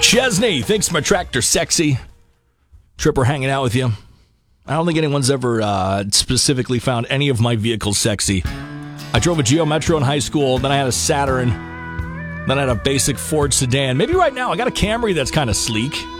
Chesney thinks my tractor's sexy. Tripper hanging out with you. I don't think anyone's ever specifically found any of my vehicles sexy. I drove a Geo Metro in high school, then I had a Saturn, then I had a basic Ford sedan. Maybe right now I got a Camry that's kind of sleek.